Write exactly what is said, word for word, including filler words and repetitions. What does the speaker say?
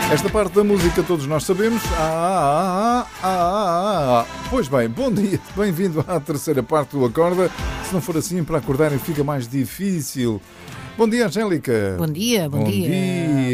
Esta parte da música todos nós sabemos. Ah, ah, ah, ah, ah. Pois bem, bom dia, bem-vindo à terceira parte do Acorda. Se não for assim, para acordarem fica mais difícil. Bom dia, Angélica. Bom dia, bom, bom dia. dia.